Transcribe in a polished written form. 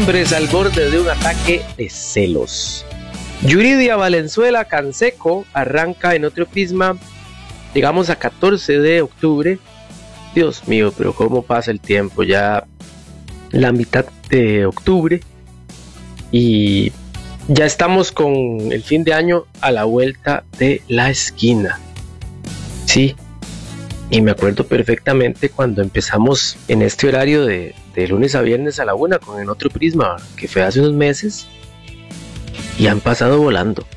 hombres al borde de un ataque de celos. Yuridia Valenzuela Canseco arranca en otro prisma, llegamos a 14 de octubre. Dios mío, pero cómo pasa el tiempo, ya la mitad de octubre y ya estamos con el fin de año a la vuelta de la esquina. Sí, y me acuerdo perfectamente cuando empezamos en este horario de lunes a viernes a la 1 con En Otro Prisma, que fue hace unos meses, y han pasado volando.